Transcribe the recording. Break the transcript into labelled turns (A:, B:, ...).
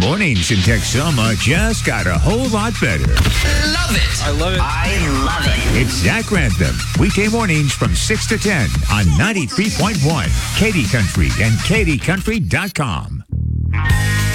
A: Mornings in Texoma just got a whole lot better.
B: Love it.
C: I love it.
B: I love it.
A: It's Zach Grantham, weekday mornings from 6 to 10 on 93.1 Katy Country and KatyCountry.com.